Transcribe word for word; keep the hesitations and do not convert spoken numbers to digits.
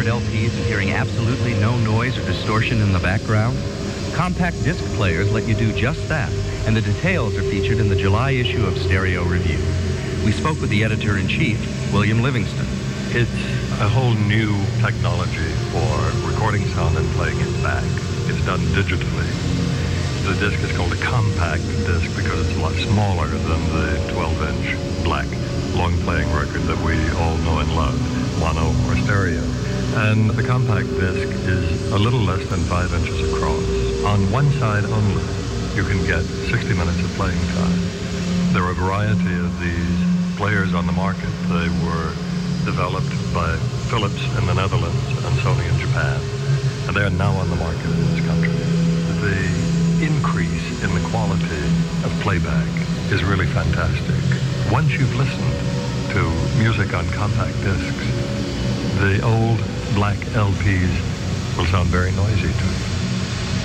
favorite L Ps and hearing absolutely no noise or distortion in the background? Compact disc players let you do just that, and the details are featured in the July issue of Stereo Review. We spoke with the editor-in-chief, William Livingston. It's a whole new technology for recording sound and playing it back. It's done digitally. The disc is called a compact disc because it's a lot smaller than the twelve-inch black long-playing record that we all know and love, mono or stereo. And the compact disc is a little less than five inches across. On one side only, you can get sixty minutes of playing time. There are a variety of these players on the market. They were developed by Philips in the Netherlands and Sony in Japan, and they are now on the market in this country. The increase in the quality of playback is really fantastic. Once you've listened to music on compact discs, the old black L Ps will sound very noisy to you.